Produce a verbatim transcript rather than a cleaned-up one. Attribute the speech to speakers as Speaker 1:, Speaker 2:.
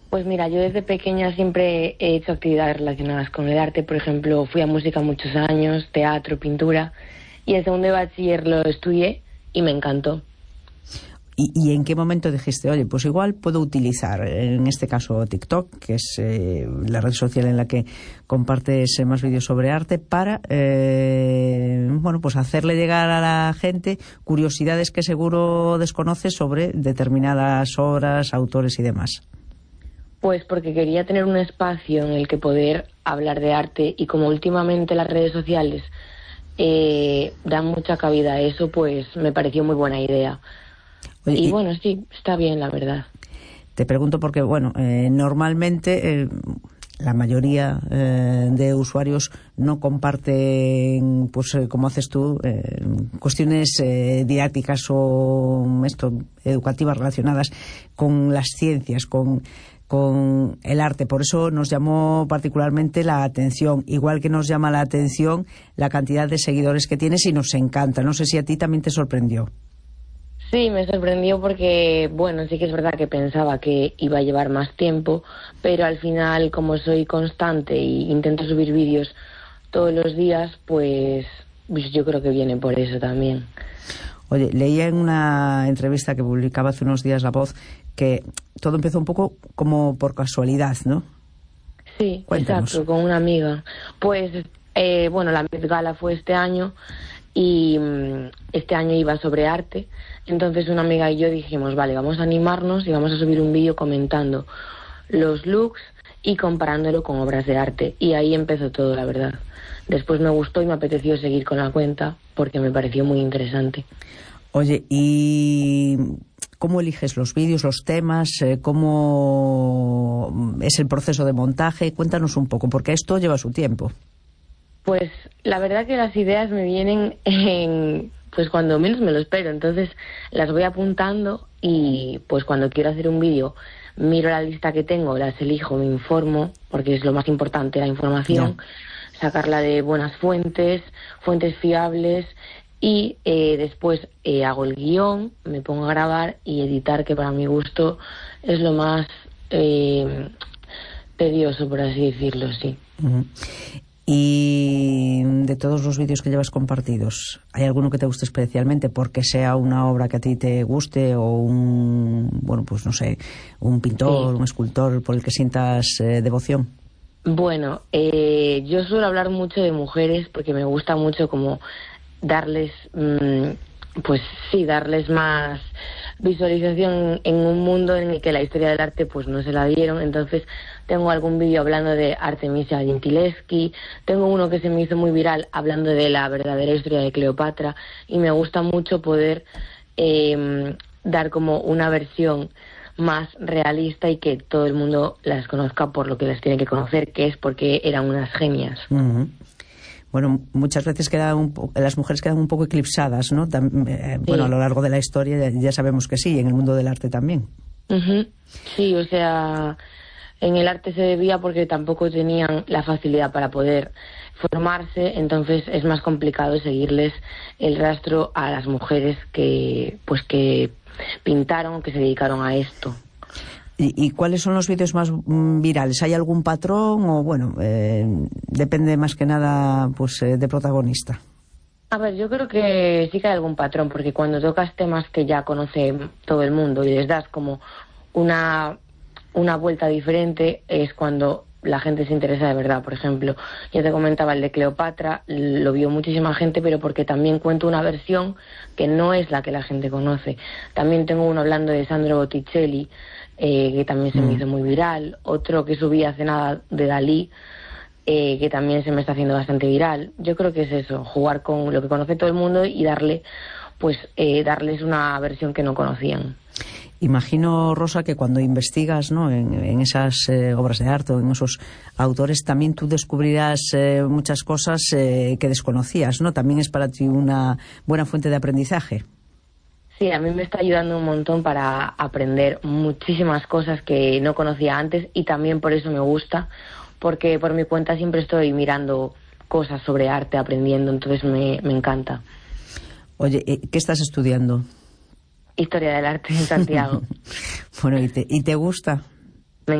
Speaker 1: Pues mira, yo desde pequeña siempre he hecho actividades relacionadas con el arte. Por ejemplo, fui a música muchos años, teatro, pintura, y el segundo de bachiller lo estudié y me encantó.
Speaker 2: ¿Y, ¿Y en qué momento dijiste, oye, pues igual puedo utilizar, en este caso TikTok, que es eh, la red social en la que compartes eh, más vídeos sobre arte, para, eh, bueno, pues hacerle llegar a la gente curiosidades que seguro desconoce sobre determinadas obras, autores y demás?
Speaker 1: Pues porque quería tener un espacio en el que poder hablar de arte, y como últimamente las redes sociales eh, dan mucha cabida a eso, pues me pareció muy buena idea. Oye, y, y bueno, sí, está bien, la verdad.
Speaker 2: Te pregunto porque, bueno, eh, normalmente eh, la mayoría eh, de usuarios no comparten, pues eh, como haces tú, eh, cuestiones eh, didácticas o esto, educativas relacionadas con las ciencias, con... con el arte. Por eso nos llamó particularmente la atención, igual que nos llama la atención la cantidad de seguidores que tienes, y nos encanta. No sé si a ti también te sorprendió.
Speaker 1: Sí, me sorprendió porque, bueno, sí que es verdad que pensaba que iba a llevar más tiempo, pero al final, como soy constante y intento subir vídeos todos los días, pues, pues yo creo que viene por eso también.
Speaker 2: Oye, leía en una entrevista que publicaba hace unos días La Voz que todo empezó un poco como por casualidad, ¿no?
Speaker 1: Sí,
Speaker 2: Cuéntanos.
Speaker 1: Exacto, con una amiga. Pues, eh, bueno, la Met Gala fue este año y um, este año iba sobre arte. Entonces una amiga y yo dijimos, vale, vamos a animarnos y vamos a subir un vídeo comentando los looks y comparándolo con obras de arte. Y ahí empezó todo, la verdad. Después me gustó y me apeteció seguir con la cuenta porque me pareció muy interesante.
Speaker 2: Oye, ¿y cómo eliges los vídeos, los temas? ¿Cómo es el proceso de montaje? Cuéntanos un poco, porque esto lleva su tiempo.
Speaker 1: Pues la verdad que las ideas me vienen en, pues cuando menos me lo espero. Entonces las voy apuntando y pues cuando quiero hacer un vídeo miro la lista que tengo, las elijo, me informo, porque es lo más importante, la información. Ya. Sacarla de buenas fuentes, fuentes fiables, y eh, después eh, hago el guión, me pongo a grabar y editar, que para mi gusto es lo más eh, tedioso, por así decirlo, sí.
Speaker 2: Uh-huh. Y de todos los vídeos que llevas compartidos, ¿hay alguno que te guste especialmente porque sea una obra que a ti te guste, o un, bueno, pues no sé, un pintor, sí. un escultor por el que sientas eh, devoción?
Speaker 1: Bueno, eh, yo suelo hablar mucho de mujeres porque me gusta mucho como darles, mmm, pues sí, darles más visualización en un mundo en el que la historia del arte pues no se la dieron. Entonces tengo algún vídeo hablando de Artemisia Gentileschi, tengo uno que se me hizo muy viral hablando de la verdadera historia de Cleopatra, y me gusta mucho poder eh, dar como una versión más realista y que todo el mundo las conozca por lo que las tiene que conocer, que es porque eran unas genias.
Speaker 2: Uh-huh. Bueno, muchas veces quedan un po- las mujeres quedan un poco eclipsadas, ¿no? Tam- eh, sí. Bueno, a lo largo de la historia ya, ya sabemos que sí, en el mundo del arte también.
Speaker 1: Uh-huh. Sí, o sea, en el arte se debía porque tampoco tenían la facilidad para poder formarse, entonces es más complicado seguirles el rastro a las mujeres que, pues que pintaron, que se dedicaron a esto.
Speaker 2: ¿Y, y cuáles son los vídeos más mm, virales? ¿Hay algún patrón o, bueno, eh, depende más que nada pues eh, de protagonista?
Speaker 1: A ver, yo creo que sí que hay algún patrón, porque cuando tocas temas que ya conoce todo el mundo y les das como una, una vuelta diferente, es cuando la gente se interesa de verdad. Por ejemplo, yo te comentaba el de Cleopatra, lo vio muchísima gente, pero porque también cuento una versión que no es la que la gente conoce. También tengo uno hablando de Sandro Botticelli, eh, que también se mm. me hizo muy viral. Otro que subí hace nada de Dalí, eh, que también se me está haciendo bastante viral. Yo creo que es eso, jugar con lo que conoce todo el mundo y darle, pues, eh, darles una versión que no conocían.
Speaker 2: Imagino, Rosa, que cuando investigas, ¿no?, en, en esas eh, obras de arte o en esos autores, también tú descubrirás eh, muchas cosas eh, que desconocías, ¿no? También es para ti una buena fuente de aprendizaje.
Speaker 1: Sí, a mí me está ayudando un montón para aprender muchísimas cosas que no conocía antes, y también por eso me gusta, porque por mi cuenta siempre estoy mirando cosas sobre arte, aprendiendo, entonces me, me encanta.
Speaker 2: Oye, ¿qué estás estudiando?
Speaker 1: Historia del arte en Santiago.
Speaker 2: Bueno, ¿y te, ¿y te gusta?